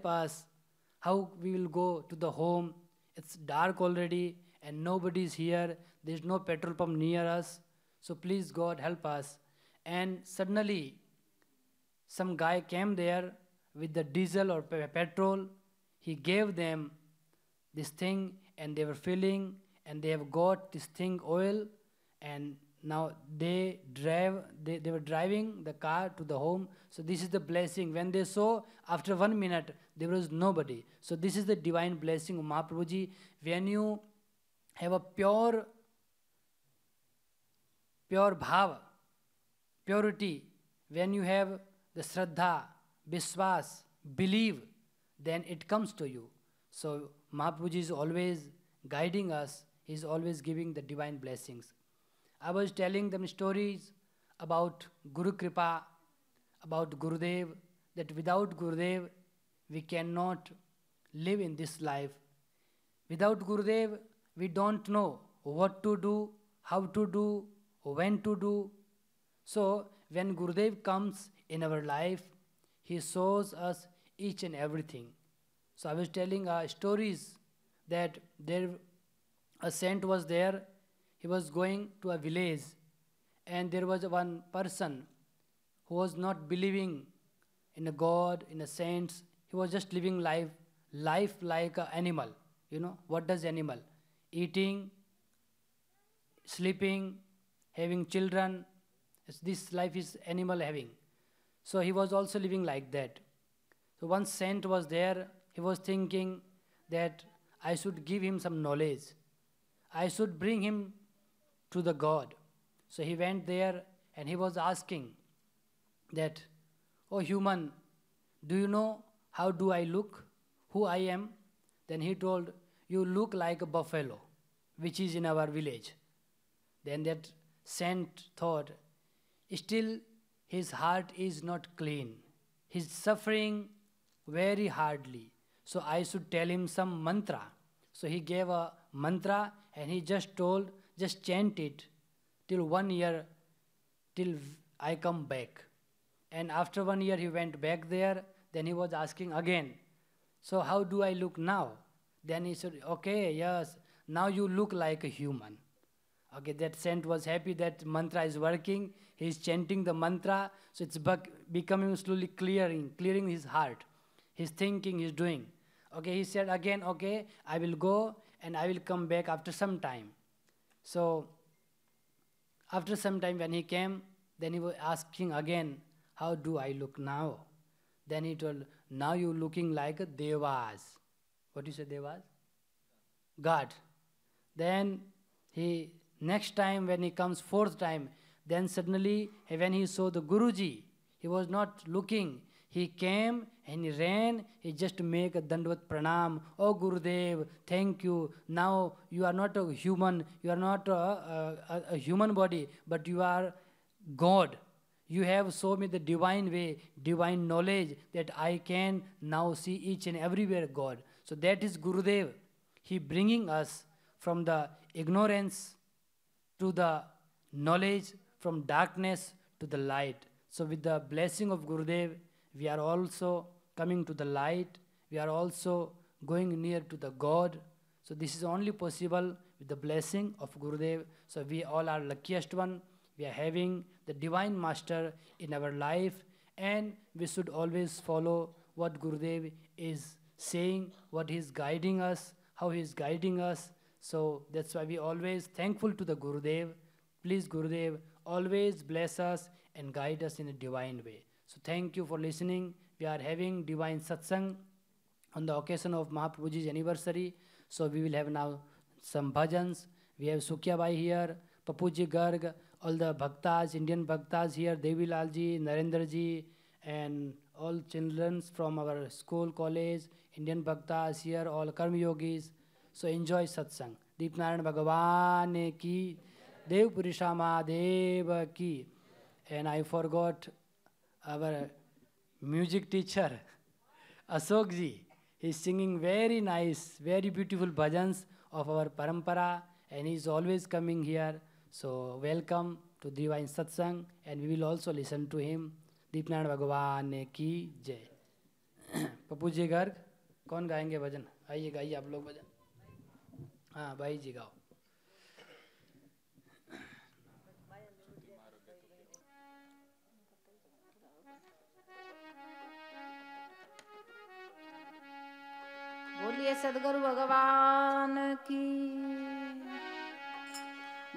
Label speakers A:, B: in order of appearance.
A: help us. How we will go to the home? It's dark already and nobody is here. There's no petrol pump near us. So please, God, help us. And suddenly, some guy came there with the diesel or petrol. He gave them this thing and they were filling and they have got this thing oil and now they were driving the car to the home. So this is the blessing. When they saw, after 1 minute, there was nobody. So this is the divine blessing of Mahaprabhuji. When you have a pure bhava, purity, when you have the Shraddha, Vishwas, believe, then it comes to you. So Mahaprabhuji is always guiding us. He is always giving the divine blessings. I was telling them stories about Guru Kripa, about Gurudev, that without Gurudev, we cannot live in this life. Without Gurudev, we don't know what to do, how to do, when to do. So when Gurudev comes in our life, he shows us each and everything. So I was telling stories that a saint was there. He was going to a village and there was one person who was not believing in a God, in a saints. He was just living life like an animal. You know, what does animal? Eating, sleeping, having children. This life is animal having. So he was also living like that. So one saint was there. He was thinking that I should give him some knowledge. I should bring him to the God. So he went there and he was asking that, oh human, do you know how do I look? Who I am? Then he told, you look like a buffalo, which is in our village. Then that saint thought, still his heart is not clean. He's suffering very hardly. So I should tell him some mantra. So he gave a mantra and he just told, just chant it till 1 year, till I come back. And after 1 year he went back there. Then he was asking again, so how do I look now? Then he said, okay, yes, now you look like a human. Okay, that saint was happy that mantra is working. He's chanting the mantra, so it's becoming slowly clearing his heart. His thinking, he's doing. Okay, he said again, okay, I will go and I will come back after some time. So after some time when he came, then he was asking again, how do I look now? Then he told, now you looking like a devas. What do you say, devas? God. Then next time when he comes fourth time, then suddenly when he saw the Guruji, he was not looking. He came and he ran. He just make a Dandvat Pranam. Oh Gurudev, thank you. Now you are not a human. You are not a human body, but you are God. You have shown me the divine way, divine knowledge that I can now see each and everywhere God. So that is Gurudev. He bringing us from the ignorance to the knowledge, from darkness to the light. So with the blessing of Gurudev, we are also coming to the light. We are also going near to the God. So this is only possible with the blessing of Gurudev. So we all are luckiest one. We are having the divine master in our life, and we should always follow what Gurudev is saying, what he is guiding us, how he is guiding us. So that's why we always thankful to the Gurudev. Please Gurudev, always bless us and guide us in a divine way. So thank you for listening. We are having divine satsang on the occasion of Mahaprabhuji's anniversary. So we will have now some bhajans. We have Sukya Bai here, Papuji Garg, all the bhaktas, Indian bhaktas here, Devi Lalji, Narendra ji, and all children from our school, college, Indian bhaktas here, all karma yogis. So enjoy satsang. Deep Narayan Bhagavan ki, Dev Purishama Deva ki. And I forgot our music teacher, Ashok ji. He's singing very nice, very beautiful bhajans of our parampara, and he's always coming here. So welcome to Divine Satsang, and we will also listen to him. Deep Narayan Bhagavan ki jai. Pappu ji Garg कौन गाएंगे भजन? आइए गाइए आप लोग भजन। हाँ भाई जी गाओ।
B: बोलिए सदगुरु भगवान की।